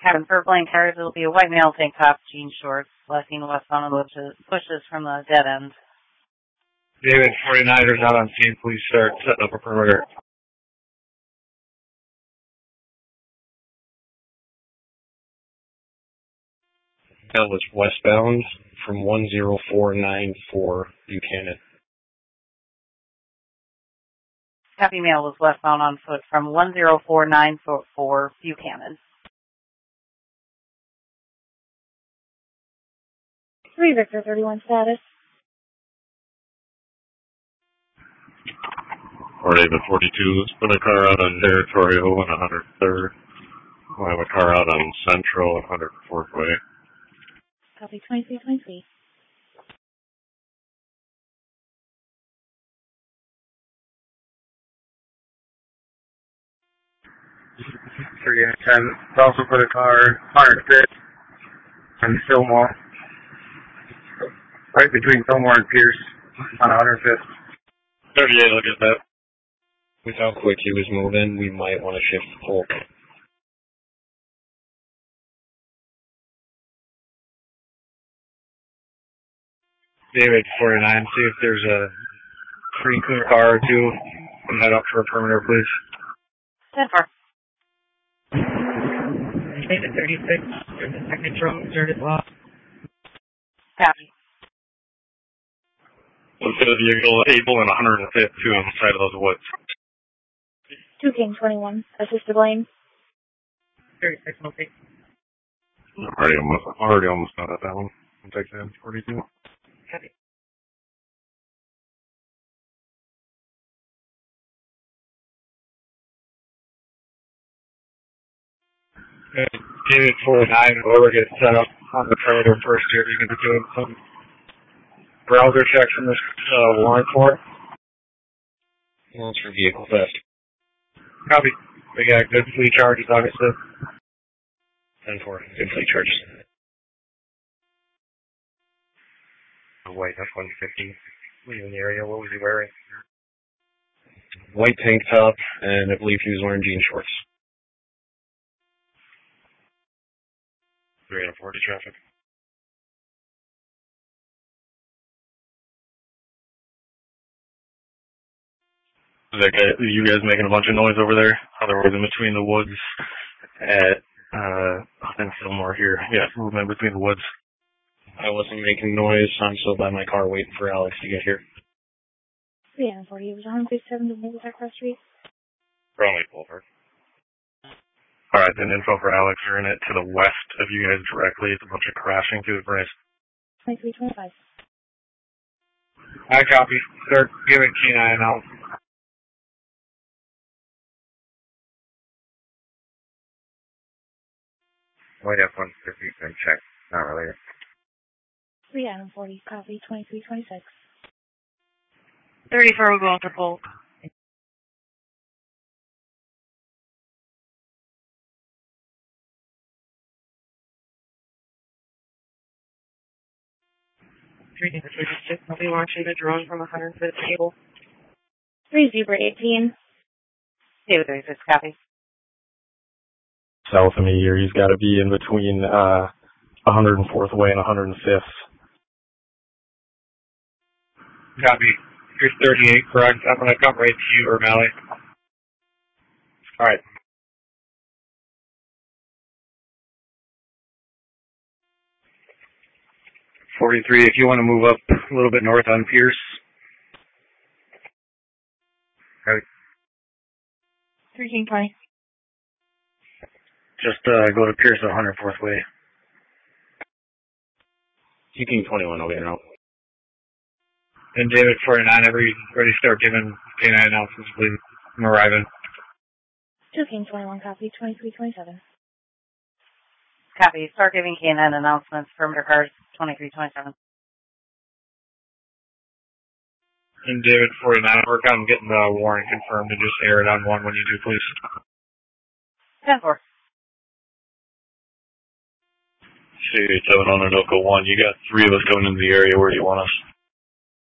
Cabin for blank tires, it'll be a white male tank top, jean shorts, left westbound and pushes from the dead end. David, 49ers not on scene. Please start setting up a perimeter. That was westbound from 10494 Buchanan. Copy, male was westbound on foot from 10494 Buchanan. 3 Victor 31 status. Or David 42, let's put a car out on Territorial and 103rd. We'll have a car out on Central and 104th Way. Copy 2323. Three and 10. Also put a car 105th and Fillmore. Right between Fillmore and Pierce on 105th. 38, look at that. With how quick he was moving, we might want to shift the pole. David, 49, see if there's a pretty clear car or two and head up for a perimeter, please. 10-4. David 36, there's a second drone, deserted block. Copy. Let's get a vehicle able and 105th too on the side of those woods. 2 King 21, assist to Blaine. 36, multi. Already almost done at that one. I'll take that, 42. Copy. David 49, whoever gets set up on the perimeter first here, you can be doing some browser checks from this warrant for it. Well, it's for vehicle theft. Copy. We got good fleet charges, obviously. 10-4, good fleet charges. White F-150, leaving the area. What was he wearing? White tank top, and I believe he was wearing jean shorts. 340 traffic. Is that guy, you guys making a bunch of noise over there? Otherwise, in between the woods at, I think Fillmore here. Yeah, movement between the woods. I wasn't making noise. I'm still by my car waiting for Alex to get here. 340, it was 157 to Military Cross Street. Probably Boulevard. Alright, then info for Alex. You're in it to the west of you guys directly. It's a bunch of crashing through the bridge. 2325. I copy. Start giving K9 out. White F-150, been checked. Not related. 3 Adam 40, copy 2326. 34 will go after Polk. David 36, I'll be launching the drone from 105th table. 3 Zebra 18. David 36, copy. South of me here, he's got to be in between 104th Way and 105th. Copy. Here's 38, correct. I'm going to come right to you, O'Malley. All right. .43, if you want to move up a little bit north on Pierce. Right. 3 King 20. Just go to Pierce 104th Way. King 21, I'll get it out. And David 49, ready to start giving K9 announcements, please. I'm arriving. 2 King 21, copy 2327. Copy. Start giving K9 announcements. Perimeter cars 2327. And David 49, work on getting the warrant confirmed and just air it on one when you do, please. 10-4. C87 on Anoka 1. You got 3 of us coming into the area. Where do you want us?